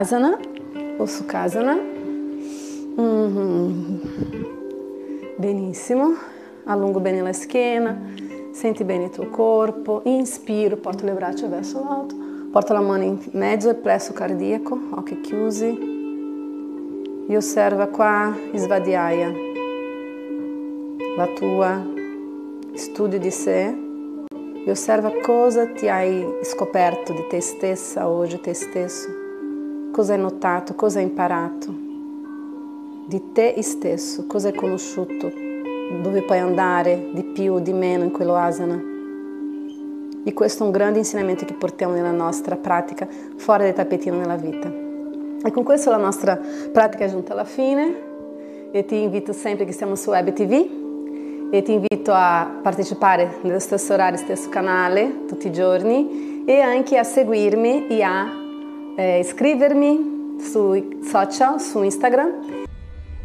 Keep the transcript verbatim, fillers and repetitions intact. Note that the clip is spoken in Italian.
Sukhasana o Sukhasana. Mm-hmm. Benissimo, allungo bene la schiena, senti bene il tuo corpo, inspiro, porto le braccia verso l'alto, porto la mano in mezzo al plesso cardiaco, occhi chiusi, e osserva qua Svadhyaya, la tua studio di sé, e osserva cosa ti hai scoperto di te stessa oggi, te stesso, cosa hai notato, cosa hai imparato di te stesso, cosa hai conosciuto, dove puoi andare di più o di meno in quello asana. E questo è un grande insegnamento che portiamo nella nostra pratica fuori dal tappetino nella vita. E con questo la nostra pratica è giunta alla fine. E ti invito sempre che siamo su Web T V e ti invito a partecipare nello stesso orario, stesso canale tutti i giorni, e anche a seguirmi e a eh, iscrivermi sui social, su Instagram.